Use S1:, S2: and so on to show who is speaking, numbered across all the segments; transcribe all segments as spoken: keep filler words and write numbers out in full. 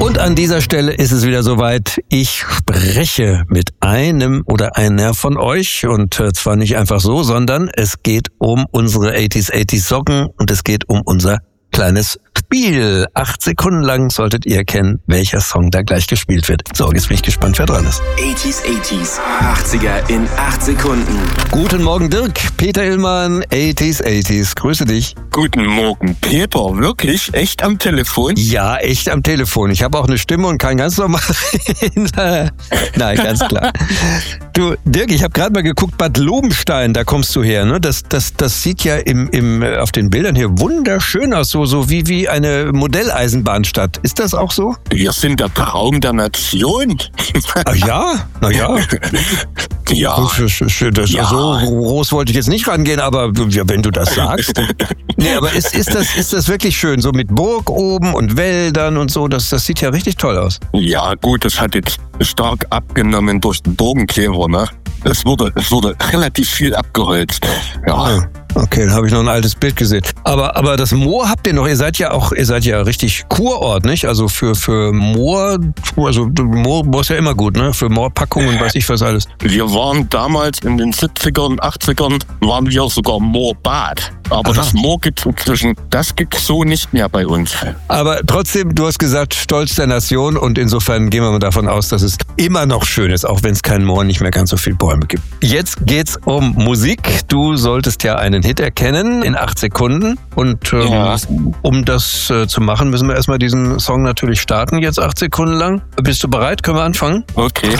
S1: Und an dieser Stelle ist es wieder soweit. Ich spreche mit einem oder einer von euch und zwar nicht einfach so, sondern es geht um unsere achtziger achtziger Socken und es geht um unser kleines Spiel. Acht Sekunden lang solltet ihr erkennen, welcher Song da gleich gespielt wird. So, jetzt bin ich gespannt, wer dran ist.
S2: achtziger achtziger, achtziger in acht Sekunden.
S1: Guten Morgen, Dirk. Peter Illmann, achtziger achtziger. Grüße dich.
S3: Guten Morgen, Peter. Wirklich? Echt am Telefon?
S1: Ja, echt am Telefon. Ich habe auch eine Stimme und kann ganz normal... Nein, ganz klar. Du, Dirk, ich habe gerade mal geguckt, Bad Lobenstein, da kommst du her, ne? Das, das, das sieht ja im, im, auf den Bildern hier wunderschön aus, so, so wie, wie eine Modelleisenbahnstadt. Ist das auch so?
S3: Wir sind der Traum der Nation.
S1: Ach ja? Na ja.
S3: Ja.
S1: Das,
S3: Ja.
S1: So groß wollte ich jetzt nicht rangehen, aber wenn du das sagst. Nee, aber ist, ist, das, ist das wirklich schön? So mit Burg oben und Wäldern und so, das, das sieht ja richtig toll aus.
S3: Ja, gut, das hat jetzt stark abgenommen durch den Bogenkleber, ne? Es wurde, es wurde relativ viel abgeholzt. Ja.
S1: Okay, dann habe ich noch ein altes Bild gesehen. Aber aber das Moor habt ihr noch. Ihr seid ja auch, ihr seid ja richtig Kurort, nicht? Also für für Moor, also Moor, Moor ist ja immer gut, ne? Für Moorpackungen und weiß ich was alles.
S3: Wir waren damals in den siebzigern, achtzigern, waren wir sogar Moorbad. Aber
S1: Aha.
S3: das Moor gibt's inzwischen, das gibt's so nicht mehr bei uns.
S1: Aber trotzdem, du hast gesagt, Stolz der Nation und insofern gehen wir mal davon aus, dass es immer noch schön ist, auch wenn es kein Moor, nicht mehr ganz so viele Bäume gibt. Jetzt geht's um Musik. Du solltest ja einen Hit erkennen in acht Sekunden und ähm,
S3: Ja.
S1: um das äh, zu machen, müssen wir erstmal diesen Song natürlich starten, jetzt acht Sekunden lang. Bist du bereit? Können wir anfangen?
S3: Okay.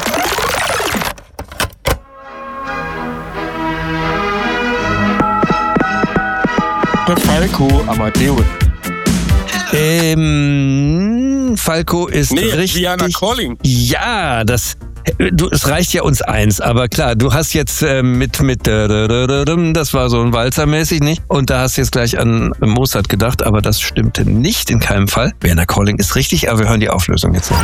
S3: Der Falco Amadeus.
S1: Ähm, Falco ist
S3: Nee,
S1: richtig...
S3: Diana Calling.
S1: Ja, das... Du, es reicht ja uns eins, aber klar, du hast jetzt äh, mit, mit, äh, das war so ein Walzer-mäßig, nicht? Und da hast du jetzt gleich an Mozart gedacht, aber das stimmte nicht in keinem Fall. Diana Calling ist richtig, aber wir hören die Auflösung jetzt noch.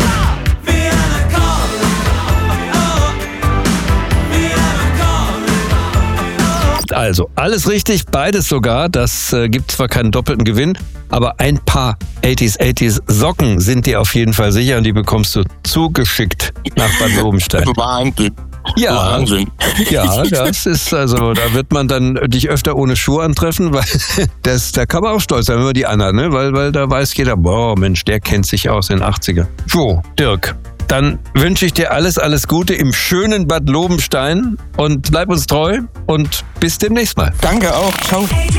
S1: Also, alles richtig, beides sogar. Das äh, gibt zwar keinen doppelten Gewinn, aber ein paar achtziger achtziger Socken sind dir auf jeden Fall sicher und die bekommst du zugeschickt nach Bad Lobenstein.
S3: Wahnsinn.
S1: Ja,
S3: Wahnsinn.
S1: ja, das ist also, da wird man dann dich öfter ohne Schuhe antreffen, weil das, da kann man auch stolz sein, wenn man die anhat, ne? Weil, weil da weiß jeder, boah, Mensch, der kennt sich aus in den achtziger. So, Dirk. Dann wünsche ich dir alles, alles Gute im schönen Bad Lobenstein und bleib uns treu und bis demnächst mal.
S3: Danke auch. Ciao.